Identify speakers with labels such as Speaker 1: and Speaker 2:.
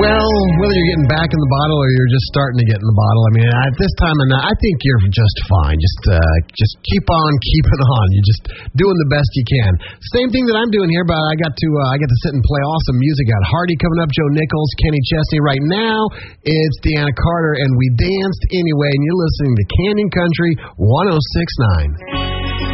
Speaker 1: Well, whether you're getting back in the bottle or you're just starting to get in the bottle, I mean, at this time of night, I think you're just fine. Just keep on keeping on. You're just doing the best you can. Same thing that I'm doing here, but I get to sit and play awesome music. Got Hardy coming up, Joe Nichols, Kenny Chesney. Right now, it's Deanna Carter, and We Danced Anyway, and you're listening to Canyon Country 106.9.